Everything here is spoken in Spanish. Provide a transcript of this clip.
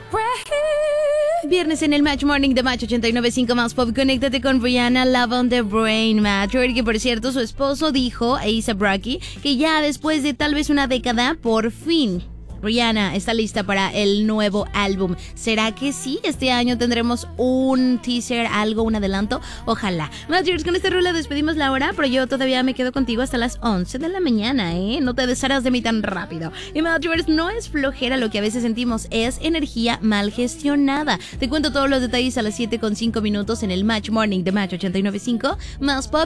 Viernes en el Match Morning de Match 89.5 más pop. Conéctate con Rihanna, Love on the Brain, Match. Que por cierto su esposo dijo, A$AP Rocky, que ya después de tal vez una década, por fin Rihanna está lista para el nuevo álbum. ¿Será que sí? Este año tendremos un teaser, algo, un adelanto. Ojalá. Matchers, con este rula despedimos la hora, pero yo todavía me quedo contigo hasta las 11 de la mañana, ¿eh? No te desharás de mí tan rápido. Y Matchers, no es flojera lo que a veces sentimos, es energía mal gestionada. Te cuento todos los detalles a las 7:05 en el Match Morning de Match 89.5 más pop.